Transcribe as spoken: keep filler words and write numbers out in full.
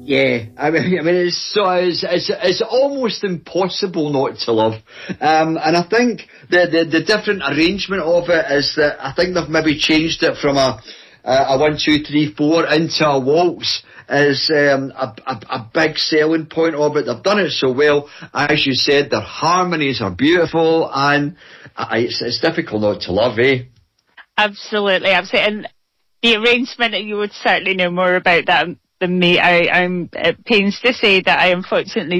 Yeah, I mean, I mean, it's so it's it's, it's almost impossible not to love, um, and I think the, the the different arrangement of it is that I think they've maybe changed it from a a one two three four into a waltz is um, a, a a big selling point of it. They've done it so well, as you said. Their harmonies are beautiful, and I, it's it's difficult not to love, eh? Absolutely, absolutely, and the arrangement, you would certainly know more about that than me. I, I'm at pains to say that I unfortunately